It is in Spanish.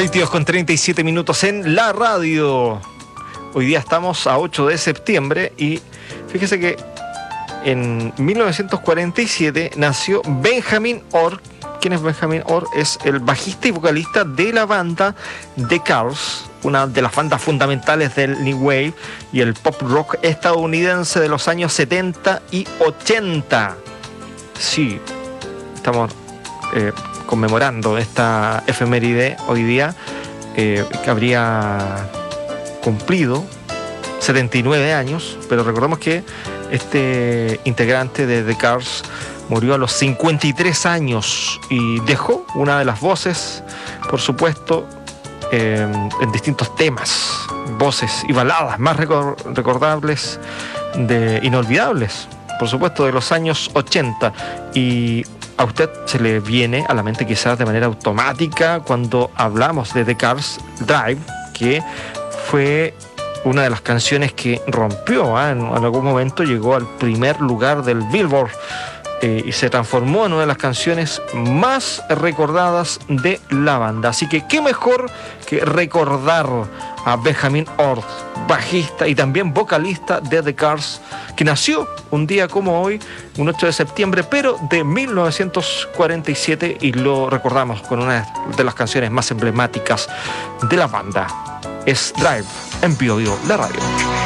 22:37 en la radio. Hoy día estamos a 8 de septiembre y fíjese que en 1947 nació Benjamin Orr. ¿Quién es Benjamin Orr? Es el bajista y vocalista de la banda The Cars, una de las bandas fundamentales del New Wave y el pop rock estadounidense de los años 70 y 80. Sí, estamos conmemorando esta efeméride hoy día, que habría cumplido 79 años, pero recordemos que este integrante de The Cars murió a los 53 años y dejó una de las voces, por supuesto, en distintos temas, voces y baladas más recordables, inolvidables, por supuesto, de los años 80. Y a usted se le viene a la mente quizás de manera automática cuando hablamos de The Cars Drive, que fue una de las canciones que rompió, en algún momento llegó al primer lugar del Billboard y se transformó en una de las canciones más recordadas de la banda. Así que qué mejor que recordar a Benjamin Orr, bajista y también vocalista de The Cars, que nació un día como hoy, un 8 de septiembre, pero de 1947, y lo recordamos con una de las canciones más emblemáticas de la banda. Es Drive en Bio Bio, la radio.